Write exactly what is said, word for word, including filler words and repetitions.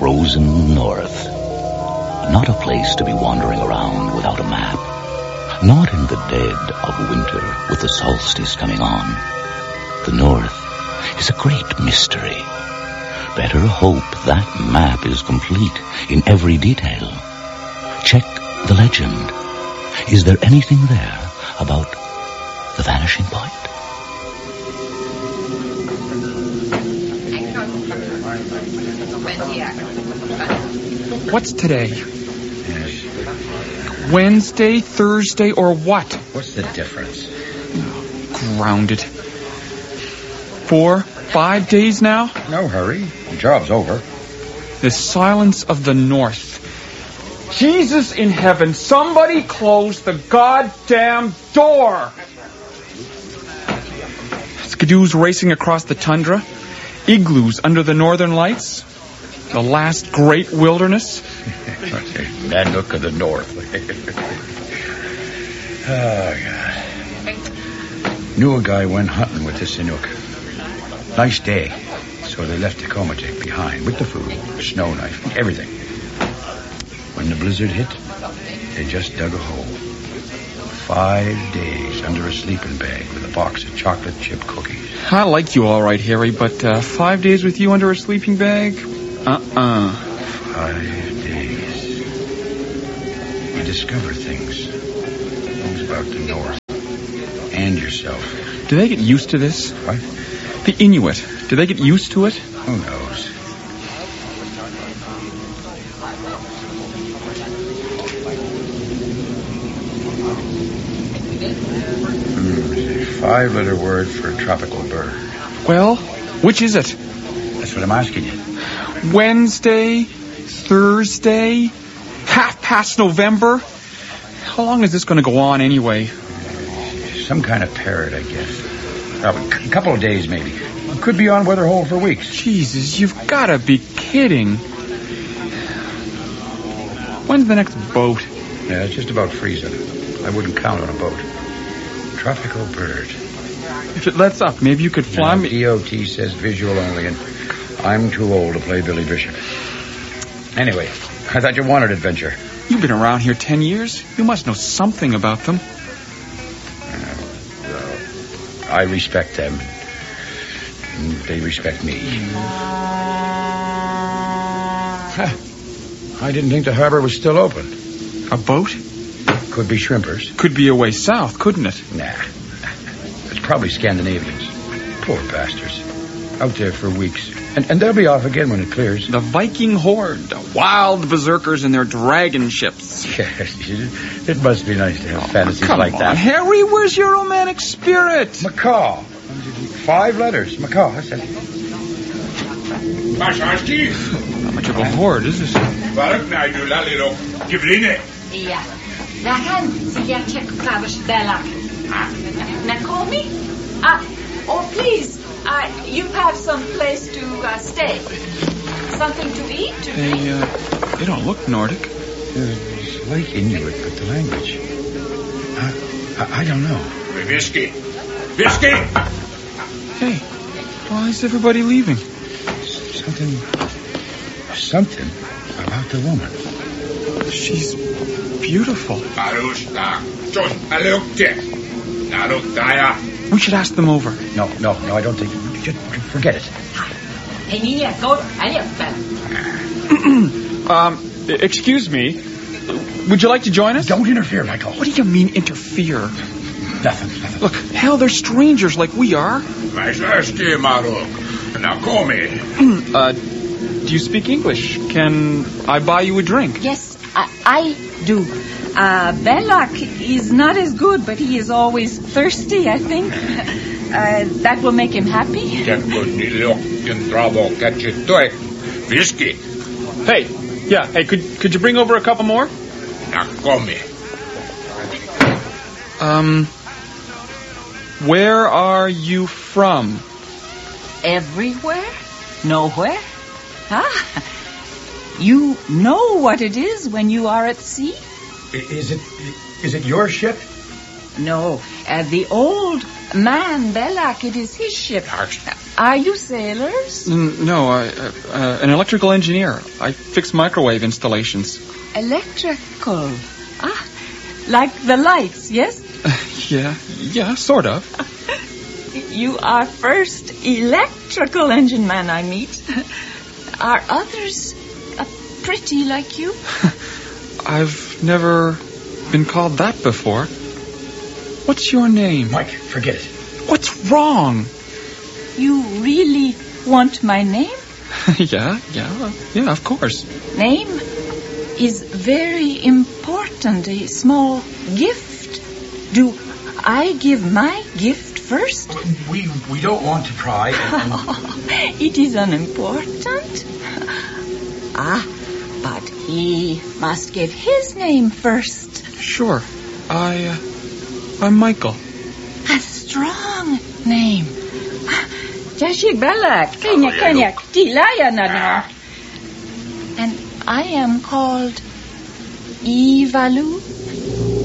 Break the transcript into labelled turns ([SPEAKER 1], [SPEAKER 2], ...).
[SPEAKER 1] frozen north. Not a place to be wandering around without a map. Not in the dead of winter with the solstice coming on. The north is a great mystery. Better hope that map is complete in every detail. Check the legend. Is there anything there about the vanishing point?
[SPEAKER 2] What's today? Wednesday, Thursday, or what?
[SPEAKER 3] What's the difference?
[SPEAKER 2] Grounded. Four, five days now?
[SPEAKER 3] No hurry. The job's over.
[SPEAKER 2] The silence of the north. Jesus in heaven, somebody close the goddamn door! Skidoos racing across the tundra. Igloos under the northern lights. The last great wilderness.
[SPEAKER 3] Nanook of the north. Oh, God. Knew a guy went hunting with the Chinook. Nice day. So they left the Comatec behind with the food, the snow knife, everything. When the blizzard hit, they just dug a hole. Five days under a sleeping bag with a box of chocolate chip cookies.
[SPEAKER 2] I like you all right, Harry, but uh, five days with you under a sleeping bag? Uh-uh.
[SPEAKER 3] Five days. You discover things. Things about the north. And yourself.
[SPEAKER 2] Do they get used to this?
[SPEAKER 3] What?
[SPEAKER 2] The Inuit. Do they get used to it?
[SPEAKER 3] Who knows? Five-letter word for a tropical bird.
[SPEAKER 2] Well, which is it?
[SPEAKER 3] That's what I'm asking you.
[SPEAKER 2] Wednesday, Thursday, half past November. How long is this going to go on anyway?
[SPEAKER 3] Some kind of parrot, I guess. Probably a couple of days, maybe. Could be on weather hold for weeks.
[SPEAKER 2] Jesus, you've got to be kidding. When's the next boat?
[SPEAKER 3] Yeah, it's just about freezing. I wouldn't count on a boat. Tropical bird.
[SPEAKER 2] If it lets up, maybe you could fly
[SPEAKER 3] no,
[SPEAKER 2] me...
[SPEAKER 3] D O T says visual only, and I'm too old to play Billy Bishop. Anyway, I thought you wanted adventure.
[SPEAKER 2] You've been around here ten years. You must know something about them.
[SPEAKER 3] Uh, well, I respect them. And they respect me. Huh. I didn't think the harbor was still open.
[SPEAKER 2] A boat?
[SPEAKER 3] Could be shrimpers.
[SPEAKER 2] Could be a way south, couldn't it?
[SPEAKER 3] Nah. It's probably Scandinavians. Poor bastards. Out there for weeks. And, and they'll be off again when it clears.
[SPEAKER 2] The Viking horde. The wild berserkers in their dragon ships.
[SPEAKER 3] Yes, it must be nice to have oh, fantasies
[SPEAKER 2] come
[SPEAKER 3] like
[SPEAKER 2] on,
[SPEAKER 3] that.
[SPEAKER 2] Harry, where's your romantic spirit?
[SPEAKER 3] Macaw. Five letters. Macaw, that's it.
[SPEAKER 2] Not much of a horde, is this?
[SPEAKER 4] Yeah. Vähän sillä tsekkaavas Bella. Nakomi? Uh, oh, please. Uh, you have some place to uh, stay. Something to eat? To
[SPEAKER 2] they,
[SPEAKER 4] drink?
[SPEAKER 2] uh, they don't look Nordic.
[SPEAKER 3] It's like Inuit, but the language. I, I, I don't know.
[SPEAKER 5] Whiskey. Whiskey!
[SPEAKER 2] Hey, why is everybody leaving?
[SPEAKER 3] Something... Something about the woman.
[SPEAKER 2] She's beautiful. We should ask them over.
[SPEAKER 3] No, no, no, I don't think... Just forget it.
[SPEAKER 2] um, excuse me. Would you like to join us?
[SPEAKER 3] Don't interfere, Michael.
[SPEAKER 2] What do you mean, interfere?
[SPEAKER 3] Nothing, nothing.
[SPEAKER 2] Look, hell, they're strangers like we are. uh, do you speak English? Can I buy you a drink?
[SPEAKER 4] Yes, I, I do. Uh, Belloc is not as good, but he is always thirsty, I think. Uh, that will make him happy.
[SPEAKER 5] Whiskey.
[SPEAKER 2] Hey, yeah, hey, could could you bring over a couple more? Um, where are you from?
[SPEAKER 4] Everywhere? Nowhere? Ah, you know what it is when you are at sea?
[SPEAKER 3] Is it is it your ship?
[SPEAKER 4] No, uh, the old man, Belloc, it is his ship. Are you sailors?
[SPEAKER 2] N- no, I, uh, uh, an electrical engineer. I fix microwave installations.
[SPEAKER 4] Electrical. Ah, like the lights, yes?
[SPEAKER 2] Uh, yeah, yeah, sort of.
[SPEAKER 4] You are first electrical engine man I meet. Are others uh, pretty like you?
[SPEAKER 2] I've never been called that before. What's your name?
[SPEAKER 3] Mike, forget it.
[SPEAKER 2] What's wrong?
[SPEAKER 4] You really want my name?
[SPEAKER 2] yeah, yeah, yeah, of course.
[SPEAKER 4] Name is very important. A small gift. Do I give my gift first?
[SPEAKER 3] We we don't want to pry. And, and...
[SPEAKER 4] It is unimportant. Ah, but he must give his name first.
[SPEAKER 2] Sure. I, uh, I'm Michael.
[SPEAKER 4] A strong name. Jashik Balak, Kenya Kenya, Tilaya Nana. And I am called Evalu.